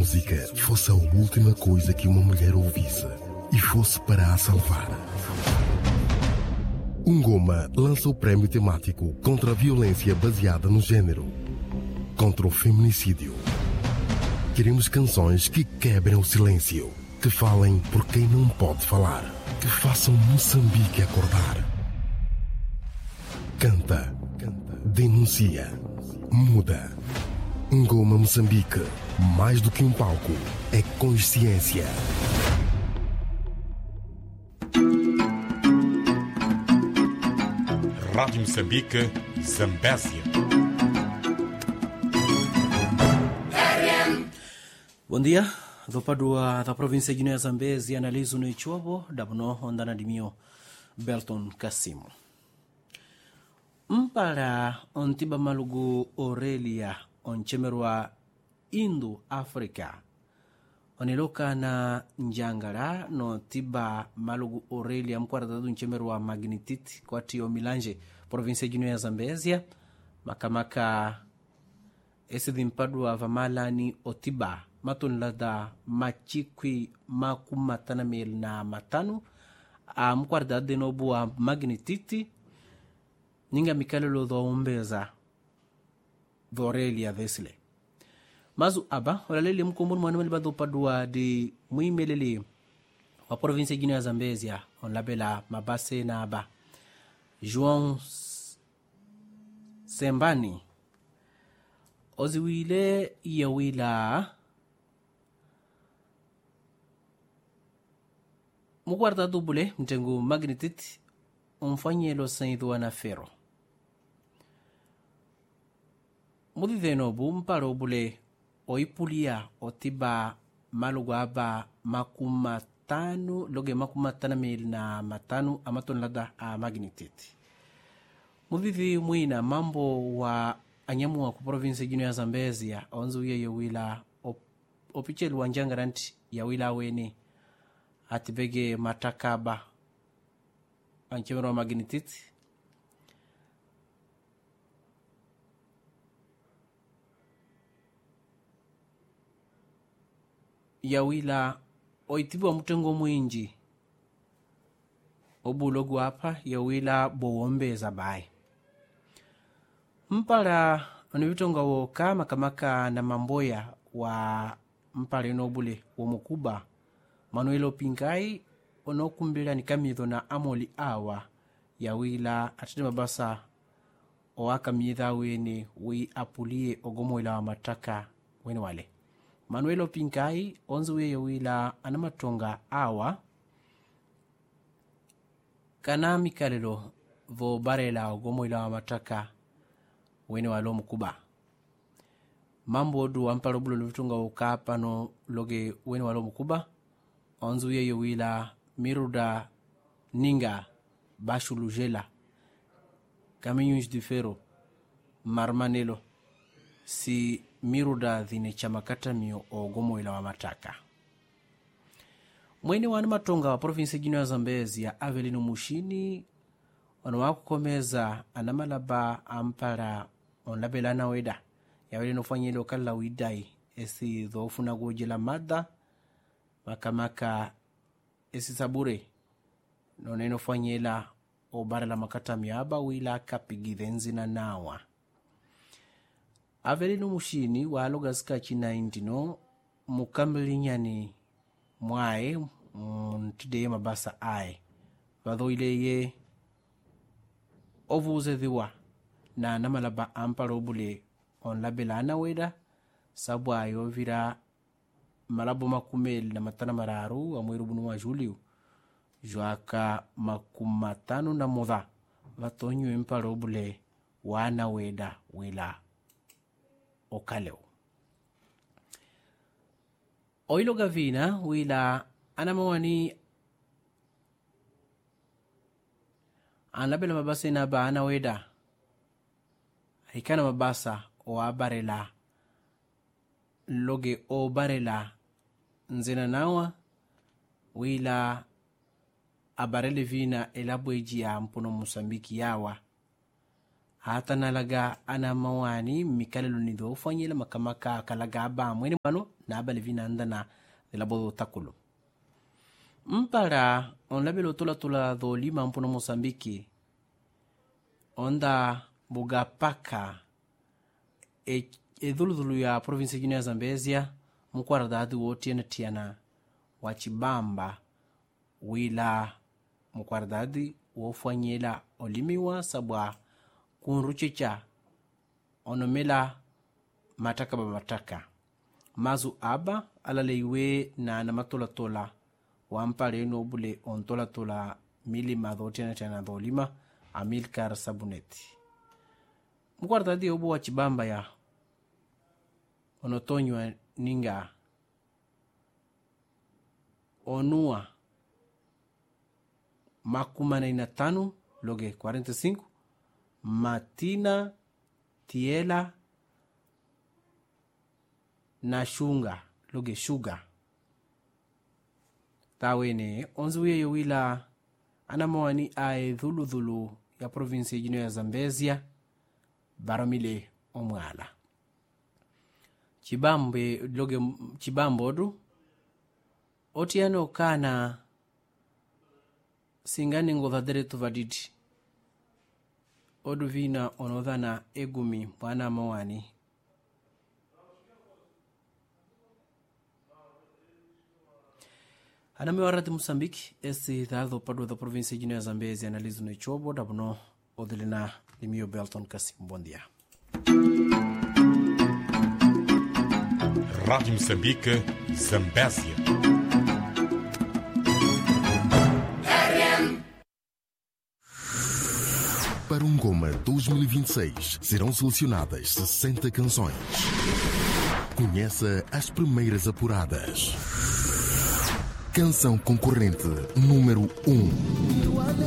música fosse a última coisa que uma mulher ouvisse e fosse para a salvar. Ngoma lança o prémio temático contra a violência baseada no gênero, contra o feminicídio. Queremos canções que quebrem o silêncio, que falem por quem não pode falar, que façam Moçambique acordar. Canta, denuncia, muda. Ngoma Moçambique, mais do que um palco, é consciência. Rádio Moçambique, Zambésia. Bom dia, do Padua da província de Guiné Zambésia, analiso no Ichuabo, da Bono, ondana de mio, Belton Cassimo. Mpara ontiba malugu Aurelia, onchemerwa Indo Africa. Oniloka na njangara no tiba malugu Aurelia mkwaradadu nchemerwa Magnitite kwa tiyo Milanje, província de Guiné Zambésia, makamaka esse dimpadua vamalani otiba matunlada machikwi makumatana mil na matanu a mkwaradadu de nobu wa Magnitite ninga mikalelo do umbeza do Aurelia vesile. Mazu aba, walalele mkumbuni mwanume libado padua de muimelele wa província de Guiné Zambésia, on labela mabase na aba. João Sembani, oziwile yawila mukwarta dubule mtengu Magnitite umfanyelo saidwa na fero. Mudivenobu mparo bule oipulia otiba malugu aba makumatanu loge makumatana mil na matanu amaton lada a Magnitite. Muvivi muina mambo wa anyamu wa kuprovince Guiné Zambésia onzu ye yawila opichelu wanjangaranti yawila wene atibege matakaba anchemero wa Magnitite. Yawila oitibwa mutengo mwinji obulogu hapa yawila bowombeza bai mpala onivitonga woka makamaka na mamboya wa mpala inobule womukuba Manuel Pingai onokumbila ni kamidho na amoli awa yawila atende mabasa owaka midha wene wi apulie ogomoila wa mataka wene wale. Manuel Pinkai onzu ye yawila anamatonga awa kana mikalelo vo barela ogomoila wa mataka wene walo mukuba. Mambo odu wampalo bulo luvitunga ukapa no loge wene walo mukuba onzu ye yawila miruda ninga bashu lujela caminhos de ferro marmanelo si miruda dhine chamakata mio ogomo ila wa mataka. Mwene wana matonga wa province Guiné Zambésia Avelino Mushini wanawakukomeza anamalaba ampara onlabela na weda yawele nofanyelo kala widai esi dhofuna gojela mada makamaka esi sabure noneno fanyela obara la makata miaba wila kapigidhenzi na nawa. Avelino Mushini waloga skachi na indino mukambelinyani mwae mtide mabasa ae vadho ile ye ovuze dhiwa na namalaba amparo bule on labela na weda sabu ayo vira malabo makumeli na matana mararu wa mwiru bunu wa Julio joaka makumatanu na modha vatonyu imparo bule wana weda wila okaleo. Oilo gavina wila anamawani anabela mabasa inaba ana weda hikana mabasa o abarela loge o barela nzena nawa wila abarele vina elabweji ya mpuno Mosambiki yawa hata nalaga ana mawani mikalelo nido ufanyela makamaka kalaga ba mwene mano na abali vinanda na labodo takulo mpara on labelo tula do lima mpuno Mosambiki onda buga paka dhulu ya provinsi jini ya Zambezia mkwaradadi wote na tiana wachibamba wila mkwaradadi wofanyela olimiwa sabwa kunruchicha onomela mataka ba mataka mazu aba alaleiwe na namatolatola wampale no bule ontolatola mili madhote na tiana dolima Amilcar Sabuneti mkwaradadi obo wachibamba ya onotonywa ninga onua makumana ina tano loge 45 matina tiela na shunga loge shuga tawene onzuye yowila anamawani ae dhulu ya provinsi jino ya Zambezia baromile omwala chibambe loge chibambodu otiano kana singani ngodhadere tuvadidi oduvina onodhana egumi mwana mawani anamiwarati Mosambiki esi thadho padu da provinsi jino ya Zambezi analizu na chobo dabuno odilina limio Belton Kasim. Bom dia. Rádio Moçambique, Zambésia. Para um Goma 2026 serão selecionadas 60 canções. Conheça as primeiras apuradas. Canção concorrente número 1.